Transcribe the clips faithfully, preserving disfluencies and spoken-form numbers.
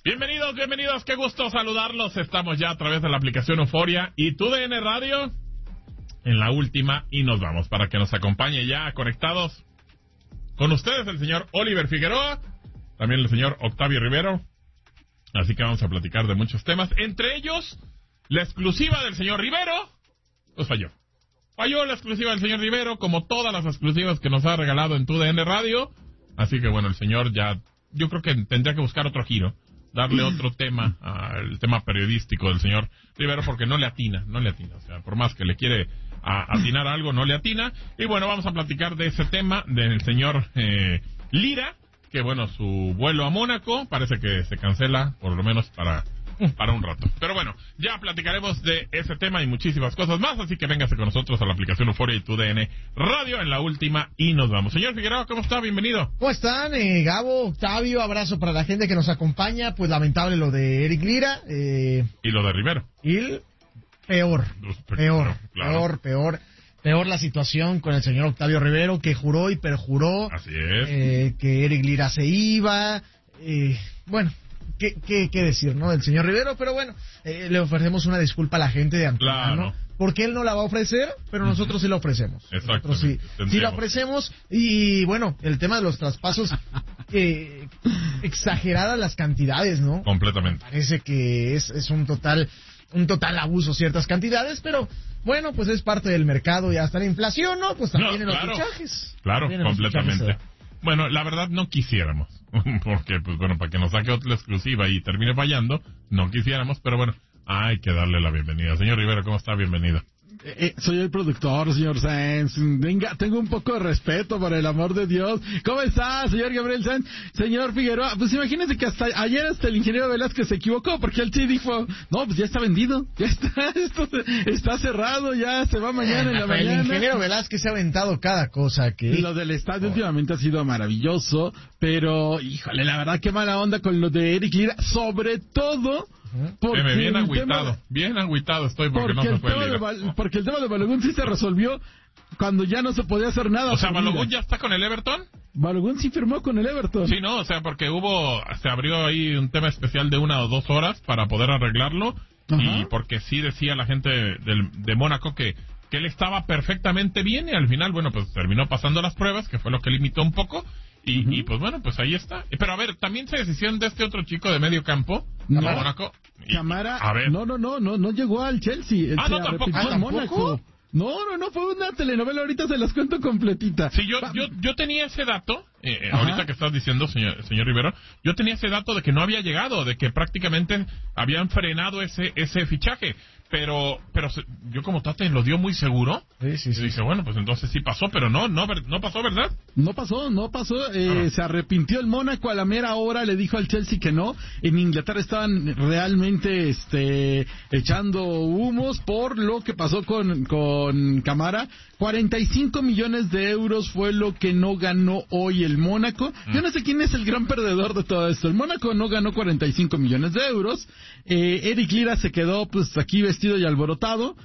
Bienvenidos, bienvenidos, qué gusto saludarlos. Estamos ya a través de la aplicación Euforia y tu D N Radio en la última y nos vamos para que nos acompañe ya conectados con ustedes el señor Oliver Figueroa, también el señor Octavio Rivero. Así que vamos a platicar de muchos temas, entre ellos la exclusiva del señor Rivero. Pues falló. Falló la exclusiva del señor Rivero, como todas las exclusivas que nos ha regalado en tu D N Radio. Así que bueno, el señor ya, yo creo que tendría que buscar otro giro, darle otro tema al tema periodístico del señor Rivero, porque no le atina, no le atina, o sea, por más que le quiere a, atinar algo, no le atina. Y bueno, vamos a platicar de ese tema del señor eh, Lira, que bueno, su vuelo a Mónaco parece que se cancela, por lo menos para... para un rato. Pero bueno, ya platicaremos de ese tema y muchísimas cosas más, así que véngase con nosotros a la aplicación Euforia y tu D N Radio en la última y nos vamos. Señor Figueroa, ¿cómo está? Bienvenido. ¿Cómo están? Eh, Gabo, Octavio, abrazo para la gente que nos acompaña. Pues lamentable lo de Eric Lira. Eh, y lo de Rivero. Y el peor, peor, claro. peor, peor. Peor la situación con el señor Octavio Rivero, que juró y perjuró. Así es. Eh, que Eric Lira se iba. Eh, bueno... ¿Qué, qué, qué decir, ¿no? Del señor Rivero, pero bueno, eh, le ofrecemos una disculpa a la gente de antemano, claro. Porque él no la va a ofrecer, pero nosotros sí la ofrecemos. Nosotros sí, sí la ofrecemos, y bueno, el tema de los traspasos, eh, exageradas las cantidades, ¿no? Completamente. Parece que es, es un total, un total abuso ciertas cantidades, pero bueno, pues es parte del mercado y hasta la inflación, ¿no? Pues también no, en claro, los fichajes. Claro, completamente. Fichajes, bueno, la verdad no quisiéramos, porque, pues bueno, para que nos saque otra exclusiva y termine fallando, no quisiéramos, pero bueno, hay que darle la bienvenida. Señor Rivero, ¿cómo está? Bienvenido. Eh, eh, soy el productor, señor Sáenz. Venga, tengo un poco de respeto, por el amor de Dios. ¿Cómo está, señor Gabriel Sáenz? Señor Figueroa, pues imagínese que hasta ayer hasta el ingeniero Velázquez se equivocó, porque él sí dijo, no, pues ya está vendido, ya está, esto está cerrado, ya se va mañana en la mañana. El ingeniero Velázquez se ha aventado cada cosa que... Y lo del estadio oh. últimamente ha sido maravilloso, pero, híjole, la verdad, qué mala onda con lo de Eric Lira, sobre todo... Porque me bien agüitado, tema, bien agüitado estoy porque, porque no se fue Lira. Val, porque el tema de Balogun sí se resolvió cuando ya no se podía hacer nada. O sea, ¿Balogun ya está con el Everton? Balogun sí firmó con el Everton. Sí, no, o sea, porque hubo, se abrió ahí un tema especial de una o dos horas para poder arreglarlo. Ajá. Y porque sí decía la gente del, de Mónaco que, que él estaba perfectamente bien y al final, bueno, pues terminó pasando las pruebas, que fue lo que limitó un poco. Y, uh-huh. y pues bueno, pues ahí está. Pero a ver, también se decisión de este otro chico de medio campo, no, de Mónaco. Y, Camara, a ver. no, no, no, no, no llegó al Chelsea. Ah, no, tampoco. Ah, ¿tampoco? Mónaco. No, no, no, fue una telenovela, ahorita se las cuento completita. Sí, yo, yo, yo tenía ese dato, eh, ahorita que estás diciendo, señor, señor Rivero, yo tenía ese dato de que no había llegado, de que prácticamente habían frenado ese, ese fichaje. Pero, pero se, yo como Tate lo dio muy seguro. Sí, sí, sí. Y dice, bueno, pues entonces sí pasó, pero no, no, no pasó, ¿verdad? No pasó, no pasó. Eh, ah. Se arrepintió el Mónaco a la mera hora, le dijo al Chelsea que no. En Inglaterra estaban realmente, este, echando humos por lo que pasó con, con Camara. cuarenta y cinco millones de euros fue lo que no ganó hoy el Mónaco. Mm. Yo no sé quién es el gran perdedor de todo esto. El Mónaco no ganó cuarenta y cinco millones de euros. Eh, Eric Lira se quedó, pues, aquí vestido y alborotado.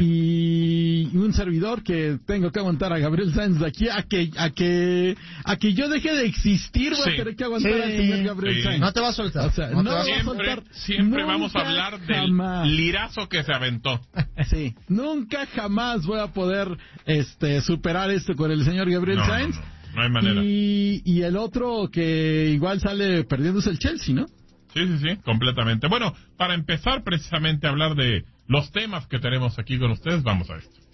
Sí. Y un servidor que tengo que aguantar a Gabriel Sáenz de aquí a que a que a que yo deje de existir, voy sí. a tener que aguantar sí. al señor Gabriel sí. Sáenz. No te va a soltar. O sea, no, no te va siempre, a soltar. Siempre vamos a hablar jamás. Del lirazo que se aventó. Sí, nunca jamás voy a poder este superar esto con el señor Gabriel no, Sáenz. No, no, no hay manera. Y, y el otro que igual sale perdiendo es el Chelsea, ¿no? Sí, sí, sí, completamente. Bueno, para empezar precisamente a hablar de los temas que tenemos aquí con ustedes, vamos a esto.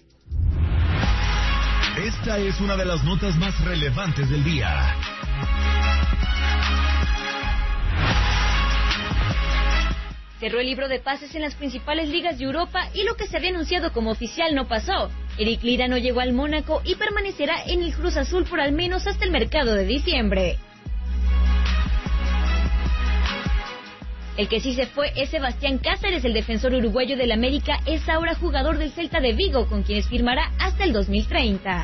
Esta es una de las notas más relevantes del día. Cerró el libro de pases en las principales ligas de Europa y lo que se había anunciado como oficial no pasó. Eric Lira no llegó al Mónaco y permanecerá en el Cruz Azul por al menos hasta el mercado de diciembre. El que sí se fue es Sebastián Cáceres, el defensor uruguayo del América, es ahora jugador del Celta de Vigo, con quienes firmará hasta el dos mil treinta.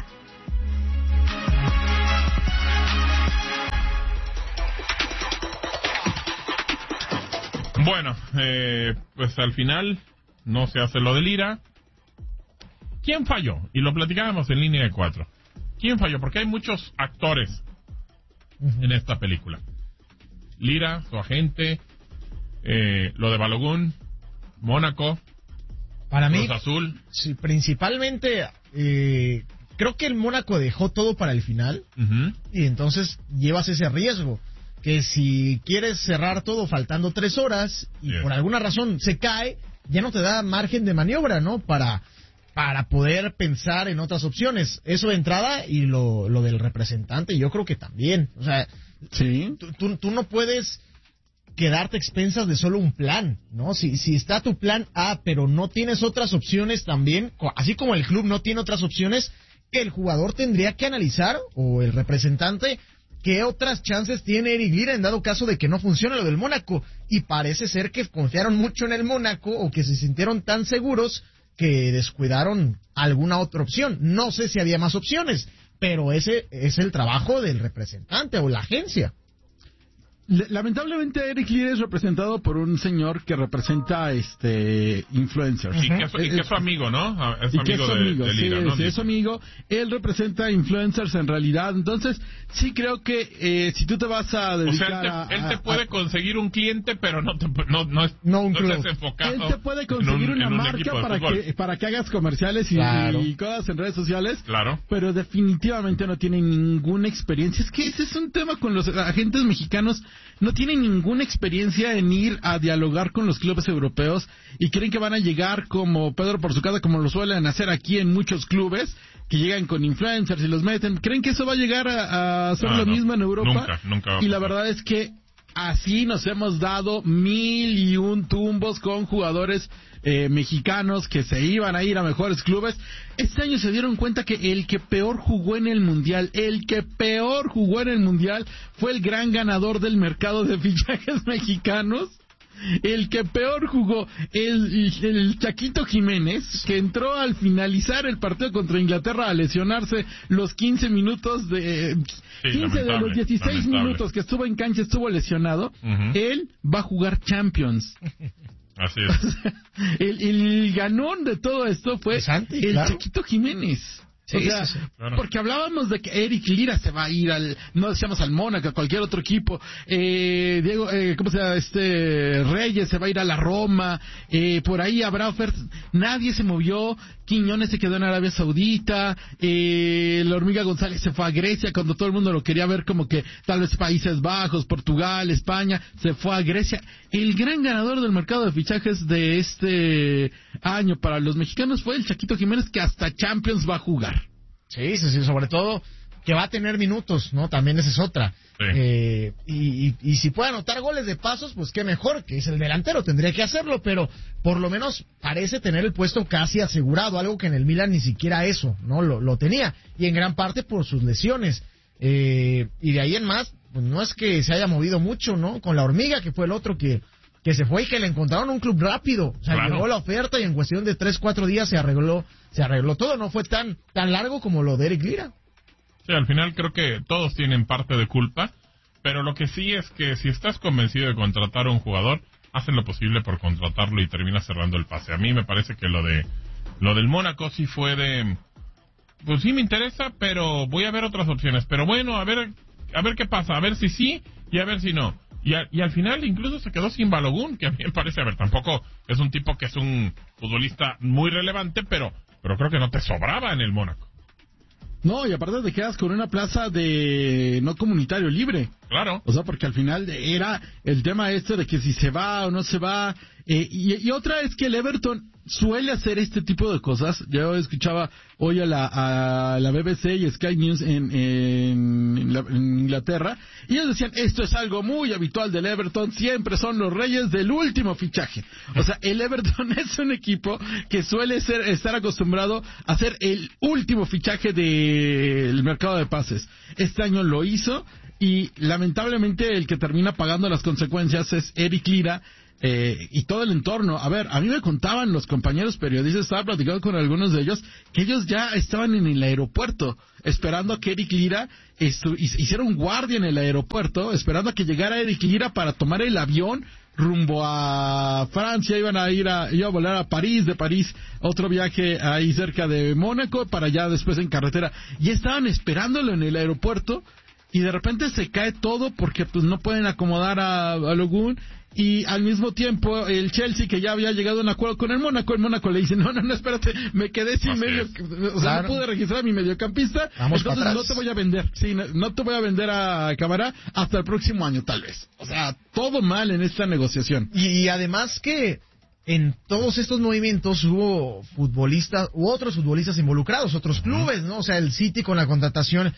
Bueno, eh, pues al final no se hace lo de Lira. ¿Quién falló? Y lo platicábamos en línea de cuatro. ¿Quién falló? Porque hay muchos actores uh-huh. en esta película. Lira, su agente, Eh, lo de Balogun, Mónaco, Para mí, Cruz Azul. Sí, principalmente, eh, creo que el Mónaco dejó todo para el final Uh-huh. y entonces llevas ese riesgo. Que si quieres cerrar todo faltando tres horas y Yes. por alguna razón se cae, ya no te da margen de maniobra, ¿no? Para, para poder pensar en otras opciones. Eso de entrada y lo, lo del representante, yo creo que también. O sea, Sí. tú, tú, tú no puedes quedarte a expensas de solo un plan, ¿no? Si, si está tu plan A, pero no tienes otras opciones también, co- así como el club no tiene otras opciones, el jugador tendría que analizar, o el representante, qué otras chances tiene Eric Lira en dado caso de que no funcione lo del Mónaco. Y parece ser que confiaron mucho en el Mónaco o que se sintieron tan seguros que descuidaron alguna otra opción. No sé si había más opciones, pero ese es el trabajo del representante o la agencia. Le- Lamentablemente Eric Lira es representado por un señor que representa este influencers. Y que es, y que es su amigo, ¿no? Ah, Es Y que es amigo su de, amigo, de Lira, sí, ¿no? sí, es su amigo. Él representa influencers en realidad. Entonces, sí creo que eh, si tú te vas a O dedicar sea, él te, a, él a- te puede a- conseguir un cliente, pero no te, no, no, es, No un club. estás enfocado. él te puede en conseguir un- una en un marca equipo de para fútbol. que para que hagas comerciales y, Claro. y cosas en redes sociales. Claro. Pero definitivamente no tiene ninguna experiencia. Es que ese es un tema con los agentes mexicanos. No tienen ninguna experiencia en ir a dialogar con los clubes europeos y creen que van a llegar como Pedro por su casa, como lo suelen hacer aquí en muchos clubes, que llegan con influencers y los meten. ¿Creen que eso va a llegar a, a hacer No, lo no. mismo en Europa? Nunca, nunca va a Y la pasar. verdad es que así nos hemos dado mil y un tumbos con jugadores eh, mexicanos que se iban a ir a mejores clubes. Este año se dieron cuenta que el que peor jugó en el Mundial, el que peor jugó en el Mundial fue el gran ganador del mercado de fichajes mexicanos. El que peor jugó, el, el Chaquito Jiménez, que entró al finalizar el partido contra Inglaterra a lesionarse los quince minutos de... Sí, quince de los lamentable, dieciséis lamentable. minutos que estuvo en cancha estuvo lesionado. Ujú. Él va a jugar Champions. Así es. el, el ganón de todo esto fue De Santi, el claro. Chaquito Jiménez. Sí, o sea, sí, sí. Claro. porque hablábamos de que Eric Lira se va a ir al, no decíamos al Mónaco, a cualquier otro equipo. Eh, Diego, eh, ¿cómo se llama? Este Reyes se va a ir a la Roma. Eh, por ahí habrá ofertas. Nadie se movió. Quiñones se quedó en Arabia Saudita. Eh, la Hormiga González se fue a Grecia cuando todo el mundo lo quería ver como que tal vez Países Bajos, Portugal, España. Se fue a Grecia. El gran ganador del mercado de fichajes de este año para los mexicanos fue el Chaquito Jiménez, que hasta Champions va a jugar. Sí, sí, sí, sobre todo que va a tener minutos, ¿no? También esa es otra. Sí. Eh, y, y, y si puede anotar goles de pasos, pues qué mejor, que es el delantero, tendría que hacerlo, pero por lo menos parece tener el puesto casi asegurado, algo que en el Milan ni siquiera eso, ¿no? Lo, lo tenía, y en gran parte por sus lesiones. Eh, y de ahí en más, pues no es que se haya movido mucho, ¿no? Con la Hormiga, que fue el otro que, que se fue y que le encontraron un club rápido. O sea, Claro. llegó la oferta y en cuestión de tres, cuatro días se arregló, se arregló todo. No fue tan, tan largo como lo de Eric Lira. Sí, al final creo que todos tienen parte de culpa, pero lo que sí es que si estás convencido de contratar a un jugador, hacen lo posible por contratarlo y terminas cerrando el pase. A mí me parece que lo de lo del Mónaco sí fue de, pues sí me interesa, pero voy a ver otras opciones. Pero bueno, a ver, a ver qué pasa, a ver si sí y a ver si no. Y, a- y al final incluso se quedó sin Balogun, que a mí me parece, a ver, tampoco es un tipo que es un futbolista muy relevante, pero, pero creo que no te sobraba en el Mónaco. No, y aparte te quedas con una plaza de no comunitario libre. Claro. O sea, porque al final era el tema este de que si se va o no se va. Eh, y, y otra es que el Everton suele hacer este tipo de cosas. Yo escuchaba hoy a la, a la B B C y Sky News en, en, en la- en Inglaterra. Y ellos decían, esto es algo muy habitual del Everton. Siempre son los reyes del último fichaje. O sea, el Everton es un equipo que suele ser estar acostumbrado a hacer el último fichaje del mercado de pases. Este año lo hizo. Y lamentablemente el que termina pagando las consecuencias es Eric Lira eh, y todo el entorno. A ver, a mí me contaban los compañeros periodistas, estaba platicando con algunos de ellos, que ellos ya estaban en el aeropuerto esperando a que Eric Lira estu- hiciera un guardia en el aeropuerto, esperando a que llegara Eric Lira para tomar el avión rumbo a Francia. Iban a ir a, iba a volar a París, de París otro viaje ahí cerca de Mónaco, para allá después en carretera. Y estaban esperándolo en el aeropuerto. y de repente se cae todo porque pues no pueden acomodar a, a Balogun. Y al mismo tiempo, el Chelsea, que ya había llegado a un acuerdo con el Mónaco, el Mónaco le dice, no, no, no, espérate, me quedé sin Así medio, es. o sea, Claro. no pude registrar a mi mediocampista, Vamos entonces para no atrás. te voy a vender, sí, no, no te voy a vender a Camará hasta el próximo año, tal vez. O sea, todo mal en esta negociación. Y, y además que en todos estos movimientos hubo futbolistas u otros futbolistas involucrados, otros clubes, ¿no? O sea, el City con la contratación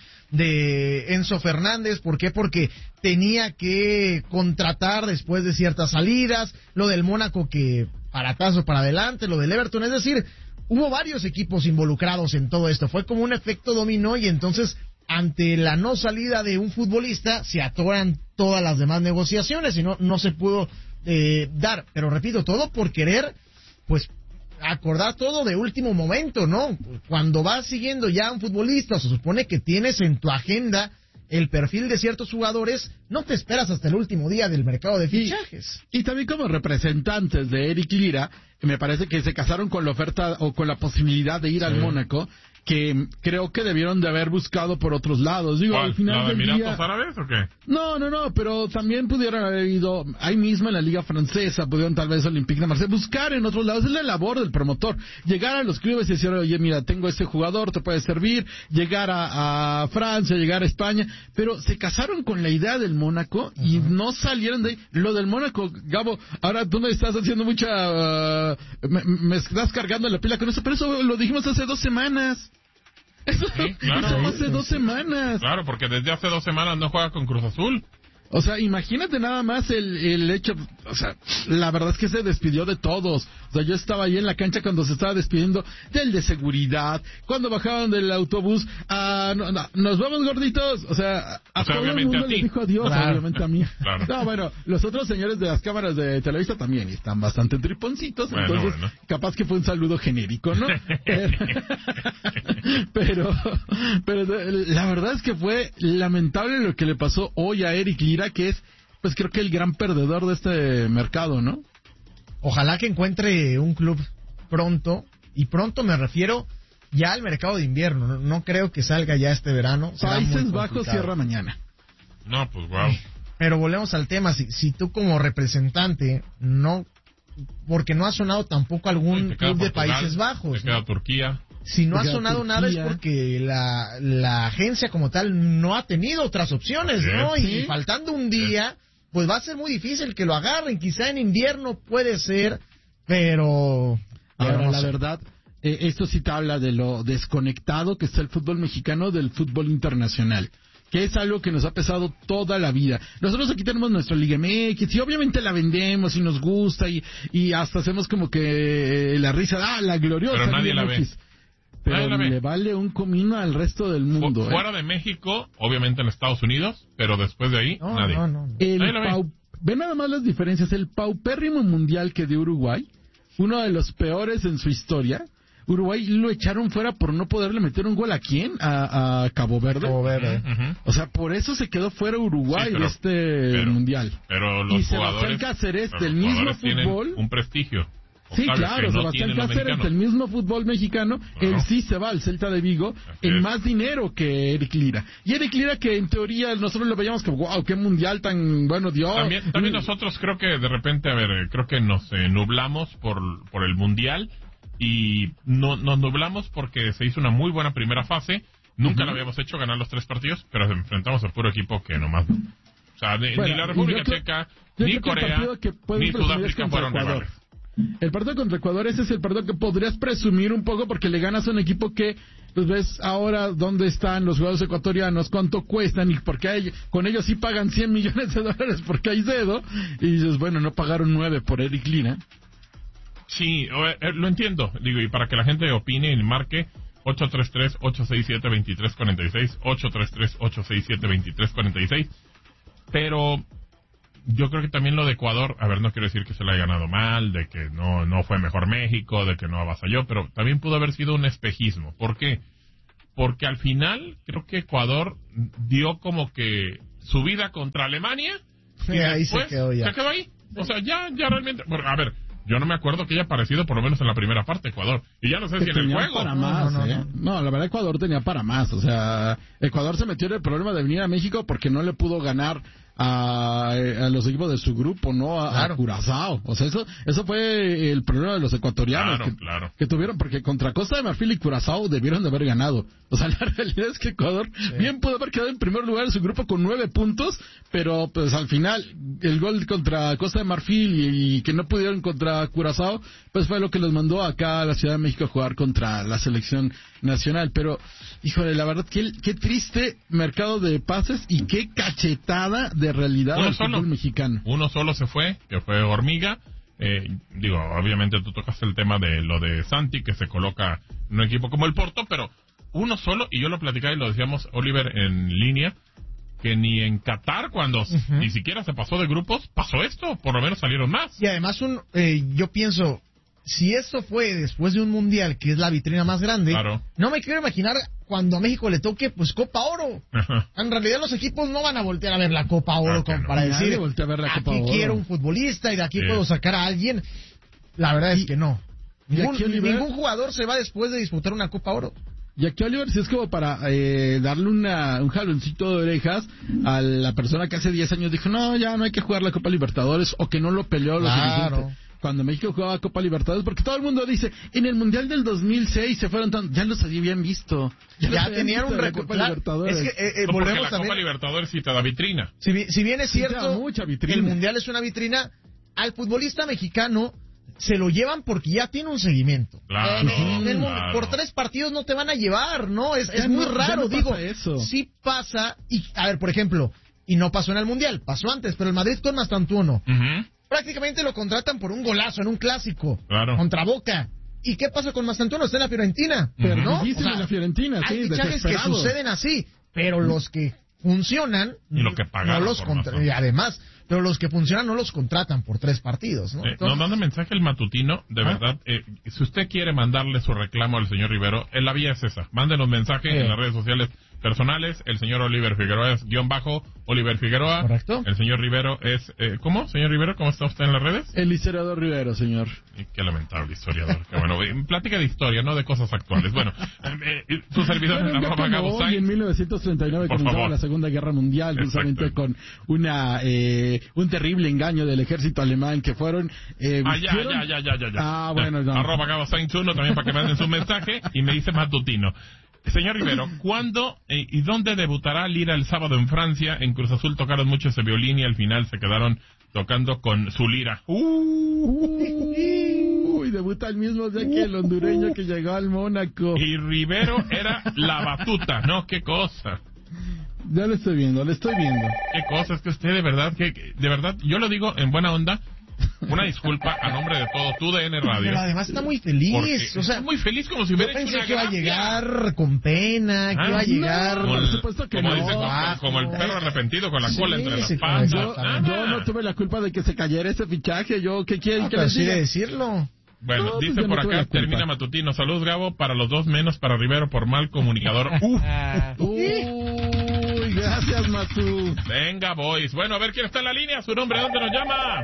de Enzo Fernández, ¿por qué? Porque tenía que contratar después de ciertas salidas, lo del Mónaco que para atrás o para adelante, lo del Everton, es decir, hubo varios equipos involucrados en todo esto, fue como un efecto dominó y entonces ante la no salida de un futbolista se atoran todas las demás negociaciones y no, no se pudo eh, dar, pero repito, todo por querer, pues, acordar todo de último momento, ¿no? Cuando vas siguiendo ya a un futbolista, se supone que tienes en tu agenda el perfil de ciertos jugadores, no te esperas hasta el último día del mercado de fichajes. Y, y también como representantes de Eric Lira, me parece que se casaron con la oferta o con la posibilidad de ir Sí. al Mónaco, que creo que debieron de haber buscado por otros lados. Digo, ¿Cuál? al final ¿La de del Emiratos día... Árabes o qué? No, no, no, pero también pudieron haber ido ahí mismo en la Liga Francesa, pudieron tal vez Olympique de Marsella, buscar en otros lados, es la labor del promotor, llegar a los clubes y decir, oye, mira, tengo este jugador, te puede servir, llegar a, a Francia, llegar a España, pero se casaron con la idea del Mónaco y uh-huh. no salieron de ahí. Lo del Mónaco, Gabo, ahora tú me estás haciendo mucha, uh, me, me estás cargando la pila con eso, pero eso lo dijimos hace dos semanas. Eso, Sí, claro. eso hace dos semanas. Claro, porque desde hace dos semanas no juega con Cruz Azul. O sea, imagínate nada más el, el hecho, o sea, la verdad es que se despidió de todos. O sea, yo estaba ahí en la cancha cuando se estaba despidiendo del de seguridad, cuando bajaban del autobús, ah, no, no, nos vamos gorditos. O sea, a O sea, todo el obviamente mundo a ti. le dijo adiós, Claro. obviamente a mí. Claro. No, bueno, los otros señores de las cámaras de Televisa también y están bastante triponcitos, Bueno, entonces bueno. capaz que fue un saludo genérico, ¿no? pero, pero, pero la verdad es que fue lamentable lo que le pasó hoy a Eric Lira, que es, pues creo que el gran perdedor de este mercado, ¿no? Ojalá que encuentre un club pronto, y pronto me refiero ya al mercado de invierno, no, no creo que salga ya este verano. será muy Países Bajos complicado. cierra mañana. No, pues wow. Pero volvemos al tema, si, si tú como representante no, porque no ha sonado tampoco algún Te queda club de Portugal, Países Bajos, Te queda ¿no? Turquía. Si no te ha queda sonado nada es Turquía. porque la, la agencia como tal no ha tenido otras opciones, Así ¿no? es. Y, Sí. faltando un día, pues va a ser muy difícil que lo agarren. Quizá en invierno puede ser, pero... pero Ahora, no la sé. verdad, eh, esto sí te habla de lo desconectado que está el fútbol mexicano del fútbol internacional, que es algo que nos ha pesado toda la vida. Nosotros aquí tenemos nuestra Liga M X y obviamente la vendemos y nos gusta y, y hasta hacemos como que eh, la risa, ah, la gloriosa Pero nadie Liga la M X. Pero Nadie la ve. le vale un comino al resto del Fu- mundo. ¿eh? Fuera de México, obviamente en Estados Unidos, pero después de ahí, No, nadie. no, no, no. El Ahí la ve. pau- Ve nada más las diferencias. El paupérrimo mundial que dio Uruguay, uno de los peores en su historia. Uruguay lo echaron fuera por no poderle meter un gol a quién, a, a Cabo Verde. Cabo Verde. Ujú. O sea, por eso se quedó fuera Uruguay Sí, pero- de este pero- mundial. Pero los Y Sebastián jugadores, Cáceres, pero del los mismo jugadores tienen fútbol. un prestigio. Sí, Octavio, claro, que no Sebastián tienen los Cáceres mexicanos. del mismo fútbol mexicano, Claro. él sí se va al Celta de Vigo Así en es. más dinero que Eric Lira. Y Eric Lira que en teoría nosotros lo veíamos como, wow, qué mundial tan bueno dio. También, también Mm, nosotros creo que de repente, a ver, eh, creo que nos eh, nublamos por, por el Mundial y no, nos nublamos porque se hizo una muy buena primera fase. Nunca Ujú. lo habíamos hecho, ganar los tres partidos, pero enfrentamos a puro equipo que nomás no. O sea, ni, Bueno, ni la y República yo creo- Checa, yo ni creo que el Corea, partido que puedes ni presumir es Sudáfrica contra fueron Ecuador. rivales. El partido contra Ecuador, ese es el partido que podrías presumir un poco porque le ganas a un equipo que, pues ves ahora dónde están los jugadores ecuatorianos, cuánto cuestan y porque hay, con ellos sí pagan cien millones de dólares por Caicedo y dices, bueno, no pagaron nueve por Eric Lira. Sí, o- eh, lo entiendo, digo, y para que la gente opine y marque ocho tres tres, ocho seis siete, dos tres cuatro seis, ocho tres tres, ocho seis siete, dos tres cuatro seis, pero yo creo que también lo de Ecuador, a ver, no quiero decir que se lo haya ganado mal, de que no, no fue mejor México, de que no avasalló, pero también pudo haber sido un espejismo. ¿Por qué? Porque al final creo que Ecuador dio como que su vida contra Alemania y Sí, ahí se después quedó ya. se quedó ahí. O sea, ya, ya realmente, bueno, a ver, Yo no me acuerdo que haya aparecido por lo menos en la primera parte Ecuador. Y ya no sé que si en el tenía juego. para más, no, no, ¿eh? no. No, la verdad Ecuador tenía para más. O sea, Ecuador se metió en el problema de venir a México porque no le pudo ganar a, a los equipos de su grupo, ¿no? A, Claro. a Curazao. O sea, eso eso fue el problema de los ecuatorianos. Claro, que, claro. que tuvieron, porque contra Costa de Marfil y Curazao debieron de haber ganado. O sea, la realidad es que Ecuador Sí. bien pudo haber quedado en primer lugar en su grupo con nueve puntos, pero pues al final el gol contra Costa de Marfil y, y que no pudieron contra Curazao, pues fue lo que los mandó acá a la Ciudad de México a jugar contra la selección nacional. Pero, híjole, la verdad, qué, qué triste mercado de pases y qué cachetada de realidad Uno al solo. fútbol mexicano. Uno solo se fue, que fue Hormiga. Eh, digo, obviamente tú tocaste el tema de lo de Santi, que se coloca en un equipo como el Porto, pero uno solo, y yo lo platicaba y lo decíamos, Oliver, en línea, que ni en Qatar, cuando Ujú. ni siquiera se pasó de grupos, pasó esto, por lo menos salieron más. Y además, un, eh, yo pienso, si esto fue después de un mundial, que es la vitrina más grande, Claro. no me quiero imaginar cuando a México le toque, pues, Copa Oro. Ajá. En realidad los equipos no van a voltear a ver la Copa Oro Claro que como no. para Nadie decir, voltea a ver la aquí Copa Oro. quiero un futbolista y de aquí Sí. puedo sacar a alguien. La verdad es Y- que no. y Ningún, aquí, Oliver- ningún jugador se va después de disputar una Copa Oro. Y aquí Oliver sí es como para eh, darle una, un jaloncito de orejas a la persona que hace diez años dijo, no, ya no hay que jugar la Copa Libertadores, o que no lo peleó lo Claro. suficiente. Cuando México jugaba Copa Libertadores, porque todo el mundo dice, en el Mundial del dos mil seis se fueron tan, ya los habían visto. los Ya habían tenían visto un en la récord. Copa Claro, Libertadores. es que eh, eh, No, porque volvemos la también. Copa Libertadores sí te da vitrina. Si, bi- si bien es Sí, da cierto, mucha vitrina. el mundial es una vitrina, al futbolista mexicano se lo llevan porque ya tiene un seguimiento. Claro, En el mundo, claro. Por tres partidos no te van a llevar, ¿no? Es, es Ya muy no- ya raro, no pasa digo. eso. Sí pasa, y a ver, por ejemplo, y no pasó en el mundial, pasó antes, pero el Madrid con Mastantuono, Ujú. prácticamente lo contratan por un golazo en un clásico Claro. contra Boca. ¿Y qué pasa con Mastantuono? Está en la Fiorentina, Ujú. ¿no? Perdidísimo en la Fiorentina, hay sí, fichajes que desesperado. suceden así, pero los que funcionan Y lo que pagaron no los por contra- Mazón. y además, pero los que funcionan no los contratan por tres partidos, ¿no? Eh, Entonces, nos manda mensaje el matutino, de Ah. verdad, eh, si usted quiere mandarle su reclamo al señor Rivero, en la vía es esa, mándenos mensaje Eh. en las redes sociales personales, el señor Oliver Figueroa es guión bajo, Oliver Figueroa, Correcto. el señor Rivero es, eh, ¿cómo, señor Rivero? ¿Cómo está usted en las redes? El historiador Rivero, señor. Y qué lamentable historiador, que bueno, eh, plática de historia, no de cosas actuales, bueno, eh, eh, su servidor Bueno, en un día arroba como Gabo hoy, Sainz. en mil novecientos treinta y nueve Por comenzaba favor. la Segunda Guerra Mundial, justamente Exacto. con una eh, un terrible engaño del ejército alemán que fueron... Eh, Ah, ya, vistieron- ya, ya, ya, ya, ya. Ah, bueno, no. Arroba Gabo Sainz uno también para que manden su mensaje y me dice matutino. Señor Rivero, ¿cuándo eh, y dónde debutará Lira el sábado en Francia? En Cruz Azul tocaron mucho ese violín y al final se quedaron tocando con su lira. Uy, debuta el mismo día que el hondureño que llegó al Mónaco. Y Rivero era la batuta, ¿no? Qué cosa. Ya lo estoy viendo, lo estoy viendo. Qué cosa, es que usted de verdad, que que- de verdad, yo lo digo en buena onda, una disculpa a nombre de todo tu D N Radio. pero además está muy feliz, Porque o sea, está muy feliz como si yo hubiera hecho pensé una que iba a gracia. llegar con pena, que Ah, iba a llegar... no, Como por el- supuesto que como no. dice, como- bajo. como el perro arrepentido con la Sí, cola entre las sí, patas. Yo, exactamente. yo no tuve la culpa de que se cayera ese fichaje. Yo, ¿qué quieren Ah, que pero les sí diga? de decirlo. Bueno, No, pues dice yo por no tuve acá, la culpa. termina Matutino. Salud, Gabo, para los dos menos para Rivero por mal comunicador. Uf, Uy, gracias, Matú. venga, boys. Bueno, a ver quién está en la línea, su nombre, ¿dónde nos llama?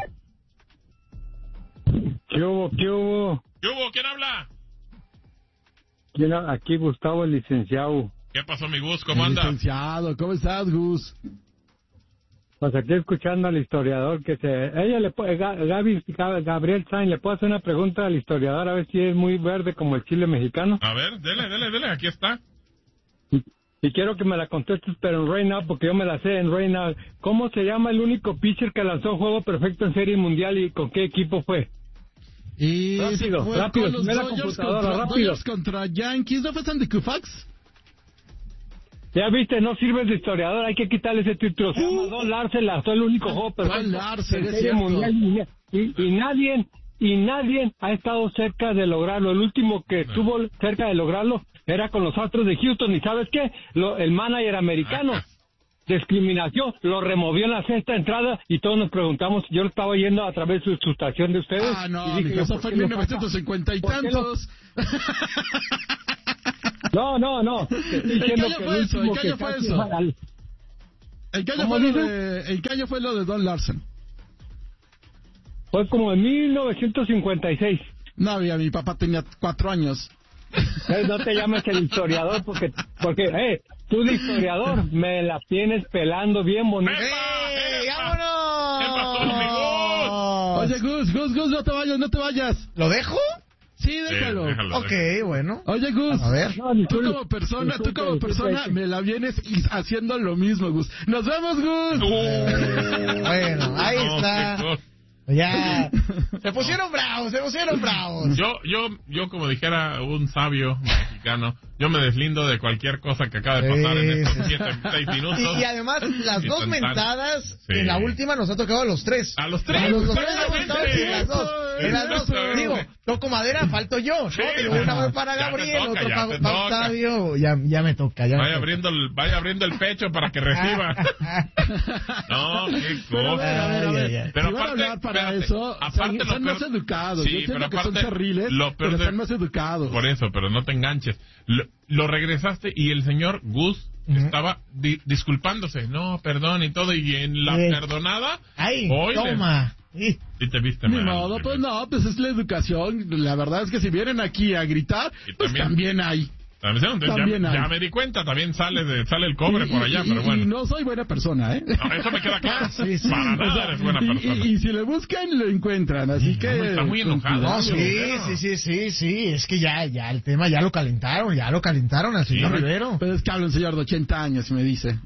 ¿Qué hubo? ¿Qué hubo? ¿Qué hubo? ¿Quién habla? ¿Quién ha- Aquí Gustavo, el licenciado. ¿Qué pasó, mi Gus? ¿Cómo El anda? Licenciado, ¿cómo estás, Gus? Pues aquí escuchando al historiador que se... Ella le puede... Ga- Gaby, Ga- Gabriel Sainz, ¿le puedo hacer una pregunta al historiador a ver si es muy verde como el chile mexicano? A ver, dele, dele, dele, aquí está. Y, y quiero que me la contestes, pero en Right Now, porque yo me la sé en Right Now. ¿Cómo se llama el único pitcher que lanzó juego perfecto en Serie Mundial y con qué equipo fue? Y Rápido, fue rápido, con los ve la Dodgers computadora, contra, rápido. Dodgers contra Yankees. ¿No fue Sandy Koufax? Ya viste, no sirves de historiador, hay que quitarle ese título. Se llama Don Larsen, lanzó el único juego perfecto Don Larsen, en es Serie cierto. Mundial. Y, y nadie, y nadie ha estado cerca de lograrlo. El último que estuvo cerca de lograrlo era con los Astros de Houston. ¿Y sabes qué? Lo, el manager americano, discriminación, lo removió en la sexta entrada y todos nos preguntamos, yo lo estaba yendo a través de su estación de ustedes. Ah, no, y dije, mijo, eso ¿por fue qué en lo mil novecientos cincuenta y ¿Por qué lo- tantos. No, no, no. Te estoy ¿En qué diciendo año que fue el eso? ¿En último qué que año fue casi eso? al- ¿En qué año ¿Cómo fue lo dices? de, en qué año fue lo de Don Larsen? Fue como en mil novecientos cincuenta y seis. No, había, mi papá tenía cuatro años. Eh, no te llames el historiador porque, porque, eh, tú de historiador me la tienes pelando bien bonito. ¡Ey, ¿Qué pasó, amigo? vámonos! Oye, Gus, Gus, Gus, no te vayas, no te vayas. ¿Lo dejo? Sí, déjalo. Sí, déjalo, Ok, déjalo. bueno. Oye, Gus. A ver. No, Tú disculpe, como persona, tú disculpe, como persona disculpe. me la vienes y- haciendo lo mismo, Gus. ¡Nos vemos, Gus! Uh, Bueno, ahí no, está. qué cosa. Ya. Se pusieron bravos, se pusieron bravos. Yo, yo, yo como dijera un sabio mexicano, yo me deslindo de cualquier cosa que acaba de pasar en Sí, estos sí. siete, seis minutos. Y, y además, las Y dos tentar. mentadas, Sí. en la última nos ha tocado a los tres. A los tres, A los, los tres exactamente. hemos estado en las dos. En las dos. Exactamente. Digo, toco madera, falto yo. Sí. ¿no? Digo, una vez para Ya te Gabriel, toca, otro ya para te para toca. Octavio. Ya, ya me toca, ya me Vaya toca. abriendo el, vaya abriendo el pecho para que reciba. No, qué Pero a ver, cosa. a ver, a ver. Ay, ay, ay. Pero Si van a aparte, hablar para espérate, eso, aparte sean, lo sean peor- más educados. Sí, Yo pero entiendo que son aparte, cerriles, lo peor pero de- sean más educados. Por eso, pero no te enganches. Lo, lo regresaste y el señor Gus Ujú. estaba di- disculpándose. No, perdón y todo. Y en la Sí. perdonada, Ay, oíle, toma. Sí. y te viste Ni mal. modo, pues no, pues es la educación. La verdad es que si vienen aquí a gritar, Y pues también- también hay. También, ya, También hay. ya me di cuenta, también sale de, sale el cobre Y- por allá, y- pero y- bueno. Y no soy buena persona, ¿eh? No, eso me queda claro. Sí, sí. Para O nada sea, eres buena y, persona. y- y si le buscan, lo encuentran. Así que. está muy con enojado. cuidado. No, sí, Rivero. sí, sí, sí, sí. Es que ya, ya el tema ya lo calentaron, ya lo calentaron al señor Sí. Rivero. Pero es que habla un señor de ochenta años y me dice.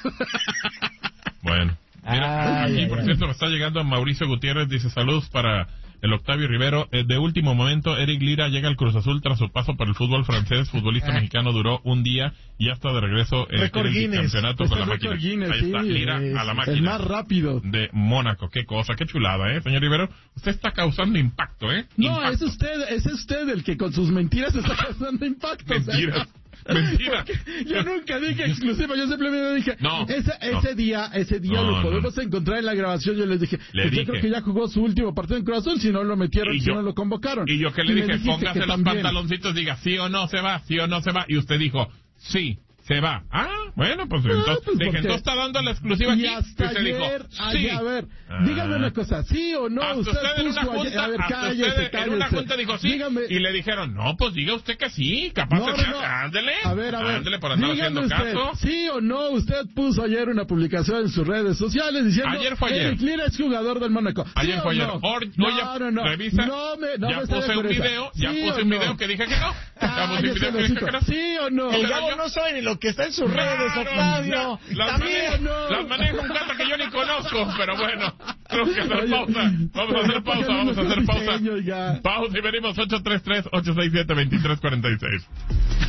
Bueno. Mira, Ay, aquí, ay, por ay. cierto, me está llegando Mauricio Gutiérrez, dice saludos para el Octavio Rivero. Eh, de último momento, Eric Lira llega al Cruz Azul tras su paso por el fútbol francés. Futbolista Ah. mexicano duró un día y ya está de regreso en Récord el Guinness. campeonato Pues con la el máquina. récord Guinness, Ahí está, sí, Lira es a la El máquina más rápido. de Mónaco. Qué cosa, qué chulada, ¿eh? Señor Rivero, usted está causando impacto, ¿eh? No, Impacto. es usted, es usted el que con sus mentiras está causando impacto. o sea. Mentiras. Mentira. Yo nunca dije exclusiva, yo simplemente dije, No, ese, no. ese día, ese día No, lo podemos no. encontrar en la grabación. Yo les dije, Le pues dije. yo creo que ya jugó su último partido en Cruz Azul, si no lo metieron, Y si yo- no lo convocaron. Y yo que le me dije, dijiste póngase que los también. pantaloncitos, diga sí o no se va, sí o no se va. Y usted dijo, sí, se va. Ah, bueno, pues entonces, pues, dije, porque- entonces está dando la exclusiva Y aquí. hasta y usted ayer, dijo, sí. ayer, a ver, Ah. dígame una cosa, ¿sí o no? Hasta usted, usted en una puso ayer- junta, a ver, hasta cállese, usted en una cállese. junta dijo sí, Dígame, y le dijeron, no, pues diga usted que sí, capaz No, de no, ser, no. ándele, A ver, a ver. ándele por andar Dígame haciendo usted, caso. ¿sí o no? Usted puso ayer una publicación en sus redes sociales diciendo Ayer fue ayer. Eric Lira es jugador del Mónaco. ¿Sí Ayer o fue ayer. no? Or- no, oye, no, no. revisa. No me, no ya me salga puse un con esa. video, ya ¿Sí puse o un no? video que dije que no. Ya puse un Cállese, video que dije que no. hocico. ¿Sí o no? El Pero Gabo yo- no sabe ni lo que está en sus redes, Claro, Octavio. ya, las También. maneja, no. las maneja un gato que yo ni conozco, pero bueno, tenemos que hacer Oye, pausa. Vamos a hacer pausa, vamos a hacer pausa. Diseño, ya. Pausa y venimos ocho tres tres, ocho seis siete, dos tres cuatro seis.